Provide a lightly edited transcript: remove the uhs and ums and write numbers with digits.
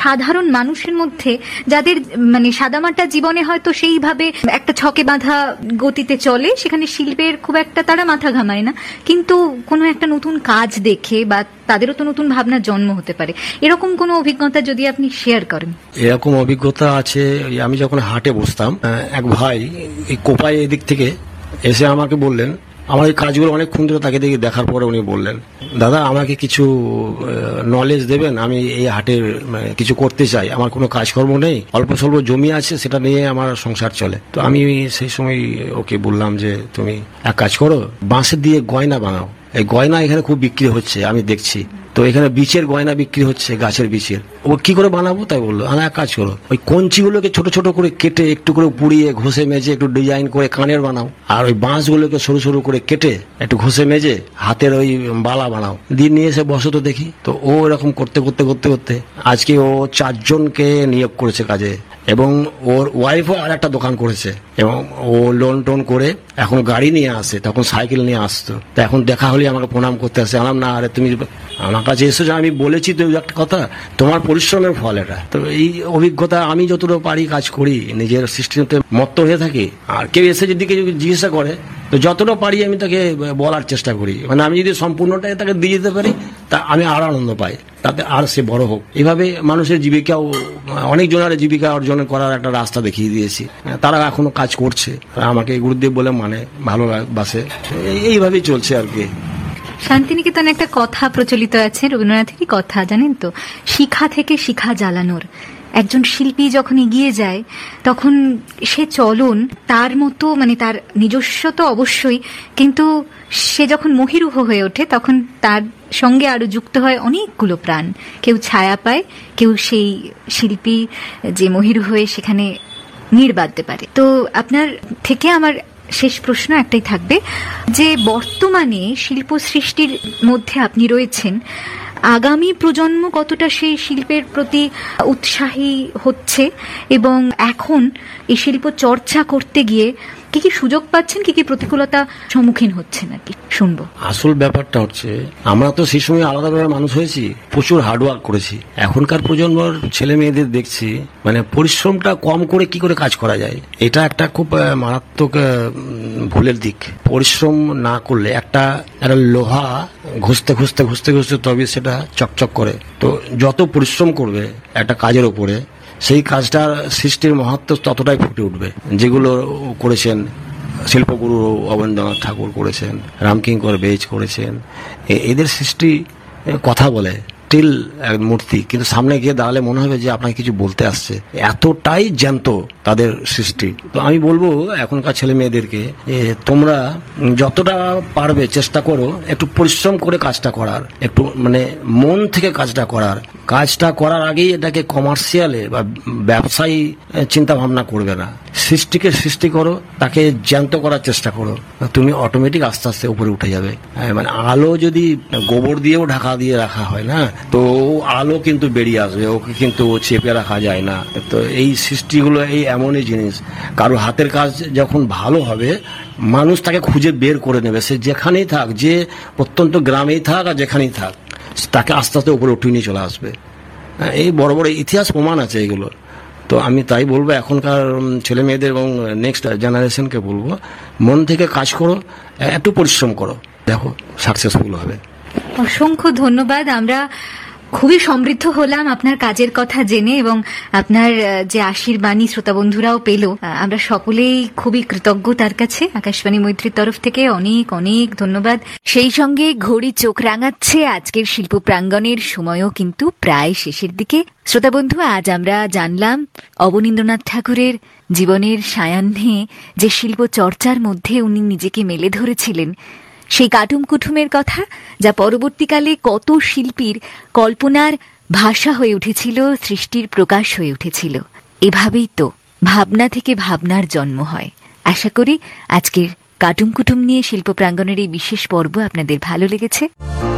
সাধারণ মানুষের মধ্যে, যাদের মানে সাদামাটা জীবনে হয়তো সেইভাবে একটা ছকে বাঁধা গতিতে চলে, সেখানে শিল্পের খুব একটা তারা মাথা ঘামায় না, কিন্তু কোনো একটা নতুন কাজ দেখে বা তাদেরও তো নতুন ভাবনার জন্ম হতে পারে, এরকম কোনো অভিজ্ঞতা যদি আপনি শেয়ার করেন। এরকম অভিজ্ঞতা আছে। আমি যখন হাটে বসতাম, এক ভাই এই কোপাই এদিক থেকে এসে আমাকে বললেন, আমার এই কাজগুলো অনেকক্ষণ ধরে তাকে দেখে দেখার পরে উনি বললেন, দাদা আমাকে কিছু নলেজ দেবেন, আমি এই হাটের কিছু করতে চাই, আমার কোনো কাজকর্ম নেই, অল্প স্বল্প জমি আছে, সেটা নিয়ে আমার সংসার চলে। তো আমি সেই সময় ওকে বললাম যে তুমি এক কাজ করো, বাঁশের দিয়ে গয়না বানাও, এই গয়না এখানে খুব বিক্রি হচ্ছে আমি দেখছি, তো এখানে বীচের গয়না বিক্রি হচ্ছে, গাছের বীচের। ও কি করে বানাবো তাই বললো, আমি এক কাজ করো, ওই কঞ্চিগুলোকে ছোট ছোট করে কেটে একটু করে পুড়িয়ে ঘষে মেজে একটু ডিজাইন করে কানের বানাও, আর ওই বাঁশগুলোকে সরু সরু করে কেটে একটু ঘষে মেজে হাতের ওই বালা বানাও, দিয়ে নিয়ে এসে বসো তো দেখি। তো ও এরকম করতে করতে করতে করতে আজকে ও 4 জনকে নিয়োগ করেছে কাজে, এবং ওর ওয়াইফও আর একটা দোকান করেছে, এবং ও লোন টোন করে এখন গাড়ি নিয়ে আসে, তখন সাইকেল নিয়ে আসতো। তো এখন দেখা হলে আমাকে প্রণাম করতে আসে। আলাম না, আরে তুমি আমার কাছে এসো, আমি বলেছি তো একটা কথা, তোমার পরিশ্রমের ফল এটা। তো এই অভিজ্ঞতা, আমি যতটা পারি কাজ করি, নিজের সৃষ্টিতে মত্ত হয়ে থাকি, আর কেউ এসে যদি কেউ জিজ্ঞাসা করে তো যতটা পারি আমি তাকে বলার চেষ্টা করি, মানে আমি যদি সম্পূর্ণটাই তাকে দিয়ে যেতে পারি তা আমি আর আনন্দ পাই, তাতে আর সে বড় হোক। এইভাবে মানুষের জীবিকাও, অনেক জনের জীবিকা অর্জন করার একটা রাস্তা দেখিয়ে দিয়েছি, তারা এখনো কাজ করছে, আমাকে গুরুদেব বলে মানে ভালোবাসে, এইভাবেই চলছে আর কি। শান্তিনিকেতনে একটা কথা প্রচলিত আছে, রবীন্দ্রনাথেরই কথা, জানেন তো, শিখা থেকে শিখা জ্বালানোর। একজন শিল্পী যখন এগিয়ে যায় তখন সে চলন তার মতো, মানে তার নিজস্ব তো অবশ্যই, কিন্তু সে যখন মহিরুহ হয়ে ওঠে তখন তার সঙ্গে আরো যুক্ত হয় অনেকগুলো প্রাণ, কেউ ছায়া পায়, কেউ সেই শিল্পী যে মহিরুহ হয়ে সেখানে নীড় বাঁধতে পারে। তো আপনার থেকে আমার শেষ প্রশ্ন একটাই থাকবে, যে বর্তমানে শিল্প সৃষ্টির মধ্যে আপনি রয়েছেন, আগামী প্রজন্ম কতটা সেই শিল্পের প্রতি উৎসাহী হচ্ছে, এবং এখন এই শিল্প চর্চা করতে গিয়ে কি কি সুযোগ পাচ্ছেন, কি কি প্রতিকূলতা সম্মুখীন হচ্ছেন আর কি শুনবো। আসল ব্যাপারটা হচ্ছে, আমরা তো সেই সময় আলাদাভাবে মানুষ হয়েছি, প্রচুর হার্ডওয়ার্ক করেছি। এখনকার প্রজন্মর ছেলে মেয়েদের দেখছি মানে পরিশ্রমটা কম করে কি করে কাজ করা যায়, এটা একটা খুব মারাত্মক ভুলের দিক। পরিশ্রম না করলে একটা লোহা ঘষতে ঘষতে ঘষতে ঘষতে তবে সেটা চকচক করে। তো যত পরিশ্রম করবে একটা কাজের ওপরে, সেই কাজটার সৃষ্টির মাহাত্ম্য ততটাই ফুটে উঠবে। যেগুলো করেছেন শিল্পগুরু অবনীন্দ্রনাথ ঠাকুর করেছেন, রামকিঙ্কর বেইজ করেছেন, এদের সৃষ্টি কথা বলে, স্টিল মূর্তি, কিন্তু সামনে গিয়ে দাঁড়ালে মনে হবে যে আপনাকে কিছু বলতে আসছে, এতটাই জ্যান্ত তাদের সৃষ্টি। তো আমি বলবো এখনকার ছেলে মেয়েদেরকে, তোমরা যতটা পারবে চেষ্টা করো একটু পরিশ্রম করে কাজটা করার, একটু মানে মন থেকে কাজটা করার আগেই এটাকে কমার্শিয়ালে বা ব্যবসায়ী চিন্তা ভাবনা করবে না। সৃষ্টিকে সৃষ্টি করো, তাকে জ্যান্ত করার চেষ্টা করো, তুমি অটোমেটিক আস্তে আস্তে উপরে উঠে যাবে। মানে আলো যদি গোবর দিয়েও ঢাকা দিয়ে রাখা হয় না, তো আলো কিন্তু বেরিয়ে আসবে, ওকে কিন্তু চেপে রাখা যায় না। তো এই সৃষ্টিগুলো এই এমনই জিনিস, কারো হাতের কাজ যখন ভালো হবে মানুষ তাকে খুঁজে বের করে নেবে, সে যেখানেই থাক, যে প্রত্যন্ত গ্রামেই থাক আর যেখানেই থাক, তাকে আস্তে আস্তে উপরে উঠিয়ে নিয়ে চলে আসবে। এই বড় বড় ইতিহাস প্রমাণ আছে এগুলো। তো আমি তাই বলবো এখনকার ছেলে মেয়েদের এবং নেক্সট জেনারেশনকে বলবো, মন থেকে কাজ করো, একটু পরিশ্রম করো, দেখো সাকসেসফুল হবে। অসংখ্য ধন্যবাদ। আমরা খুবই সমৃদ্ধ হলাম আপনার কাজের কথা জেনে, এবং আপনার যে আশীর্বাণী শ্রোতা বন্ধুরাও পেল, আমরা সকলেই খুবই কৃতজ্ঞ তার কাছে। আকাশবাণী মৈত্রীর তরফ থেকে অনেক অনেক ধন্যবাদ। সেই সঙ্গে ঘড়ি চোখ রাঙাচ্ছে, আজকের শিল্প প্রাঙ্গণের সময়ও কিন্তু প্রায় শেষের দিকে। শ্রোতা বন্ধু, আজ আমরা জানলাম অবনীন্দ্রনাথ ঠাকুরের জীবনের সায়াহ্নে যে শিল্প চর্চার মধ্যে উনি নিজেকে মেলে ধরেছিলেন, সেই কাটুম কুটুমের কথা, যা পরবর্তীকালে কত শিল্পীর কল্পনার ভাষা হয়ে উঠেছিল, সৃষ্টির প্রকাশ হয়ে উঠেছিল। এভাবেই তো ভাবনা থেকে ভাবনার জন্ম হয়। আশা করি আজকের কাটুম কুটুম নিয়ে শিল্প প্রাঙ্গণের এই বিশেষ পর্ব আপনাদের ভালো লেগেছে।